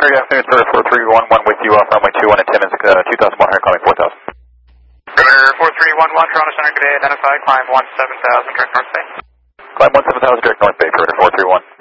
good afternoon, sir. 4311 with you off runway 21 at Timmins, 2100, calling 4000. River 4311, Toronto Center, good day, identify, climb 17,000, direct North Bay. Climb 17,000, direct North Bay, Predator 431.